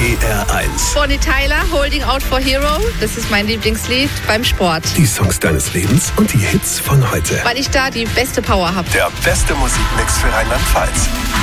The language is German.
SWR1. Bonnie Tyler, Holding Out for Hero. Das ist mein Lieblingslied beim Sport. Die Songs deines Lebens und die Hits von heute. Weil ich da die beste Power habe. Der beste Musikmix für Rheinland-Pfalz.